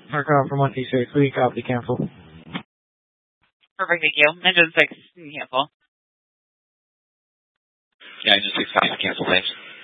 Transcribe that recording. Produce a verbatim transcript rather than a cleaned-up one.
Marker out from one T six. We copy cancel. Perfect, thank you. Engine six, cancel. Yeah, Engine six, copy cancel, thanks.